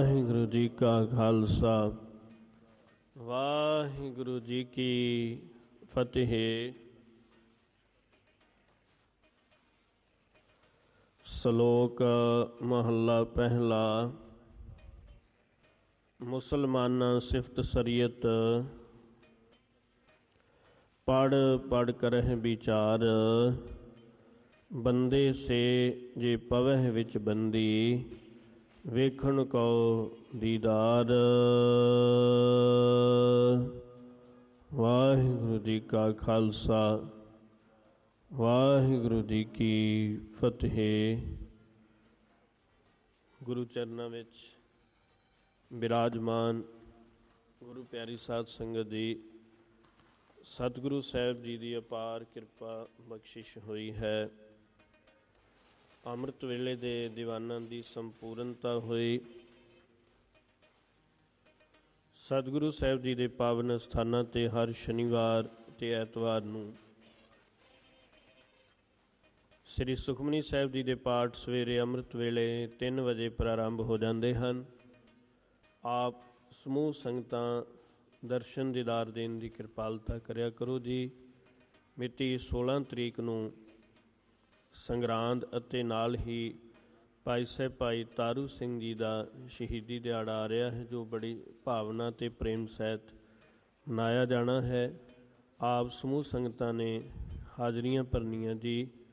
ਵਾਹਿਗੁਰੂ ਜੀ ਕਾ ਖਾਲਸਾ ਵਾਹਿਗੁਰੂ ਜੀ ਕੀ ਫਤਿਹ। ਸ਼ਲੋਕ ਮਹੱਲਾ ਪਹਿਲਾ। ਮੁਸਲਮਾਨਾਂ ਸਿਫਤ ਸਰੀਅਤ, ਪੜ੍ਹ ਪੜ੍ਹ ਕਰਹਿ ਵਿਚਾਰ। ਬੰਦੇ ਸੇ ਜੇ ਪਵਹਿ ਵਿੱਚ ਬੰਦੀ, ਵੇਖਣ ਕੋ ਦੀਦਾਰ। ਵਾਹਿਗੁਰੂ ਜੀ ਕਾ ਖਾਲਸਾ ਵਾਹਿਗੁਰੂ ਜੀ ਕੀ ਫਤਿਹ। ਗੁਰੂ ਚਰਨਾਂ ਵਿੱਚ ਬਿਰਾਜਮਾਨ ਗੁਰੂ ਪਿਆਰੀ ਸਾਧ ਸੰਗਤ ਦੀ ਸਤਿਗੁਰੂ ਸਾਹਿਬ ਜੀ ਦੀ ਅਪਾਰ ਕਿਰਪਾ ਬਖਸ਼ਿਸ਼ ਹੋਈ ਹੈ। ਅੰਮ੍ਰਿਤ ਵੇਲੇ ਦੇ ਦੀਵਾਨਾਂ ਦੀ ਸੰਪੂਰਨਤਾ ਹੋਈ। ਸਤਿਗੁਰੂ ਸਾਹਿਬ ਜੀ ਦੇ ਪਾਵਨ ਸਥਾਨਾਂ 'ਤੇ ਹਰ ਸ਼ਨੀਵਾਰ ਅਤੇ ਐਤਵਾਰ ਨੂੰ ਸ੍ਰੀ ਸੁਖਮਨੀ ਸਾਹਿਬ ਜੀ ਦੇ ਪਾਠ ਸਵੇਰੇ ਅੰਮ੍ਰਿਤ ਵੇਲੇ 3 ਵਜੇ ਪ੍ਰਾਰੰਭ ਹੋ ਜਾਂਦੇ ਹਨ। ਆਪ ਸਮੂਹ ਸੰਗਤਾਂ ਦਰਸ਼ਨ ਦੀਦਾਰ ਦੇਣ ਦੀ ਕਿਰਪਾਲਤਾ ਕਰਿਆ ਕਰੋ ਜੀ। ਮਿਤੀ 16 ਤਰੀਕ ਨੂੰ ਸੰਗਰਾਂਦ ਅਤੇ ਨਾਲ ਹੀ ਭਾਈ ਸਾਹਿਬ ਭਾਈ ਤਾਰੂ ਸਿੰਘ ਜੀ ਦਾ ਸ਼ਹੀਦੀ ਦਿਹਾੜਾ ਆ ਰਿਹਾ ਹੈ, ਜੋ ਬੜੀ ਭਾਵਨਾ ਅਤੇ ਪ੍ਰੇਮ ਸਹਿਤ ਮਨਾਇਆ ਜਾਣਾ ਹੈ। ਆਪ ਸਮੂਹ ਸੰਗਤਾਂ ਨੇ ਹਾਜ਼ਰੀਆਂ ਭਰਨੀਆਂ ਜੀ।